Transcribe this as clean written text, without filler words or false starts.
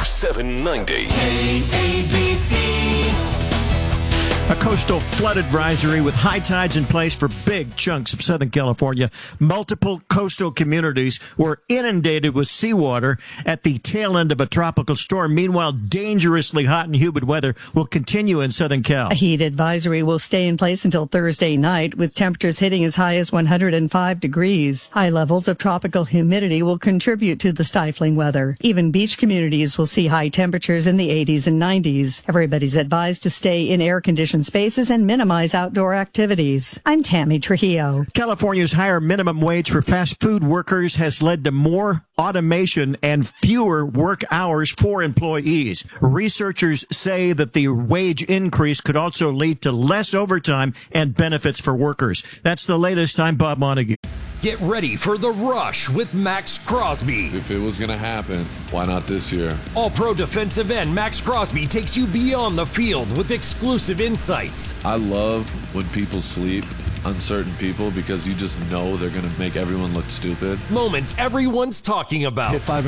790. A coastal flood advisory with high tides in place for big chunks of Southern California. Multiple coastal communities were inundated with seawater at the tail end of a tropical storm. Meanwhile, dangerously hot and humid weather will continue in Southern Cal. A heat advisory will stay in place until Thursday night, with temperatures hitting as high as 105 degrees. High levels of tropical humidity will contribute to the stifling weather. Even beach communities will see high temperatures in the 80s and 90s. Everybody's advised to stay in air-conditioned spaces and minimize outdoor activities. I'm Tammy Trujillo. California's higher minimum wage for fast food workers has led to more automation and fewer work hours for employees. Researchers say that the wage increase could also lead to less overtime and benefits for workers. That's the latest. I'm Bob Montague. Get ready for The Rush with Max Crosby. If it was going to happen, why not this year? All-pro defensive end Max Crosby takes you beyond the field with exclusive insights. I love when people sleep, uncertain people, because you just know they're going to make everyone look stupid. Moments everyone's talking about. Hit 5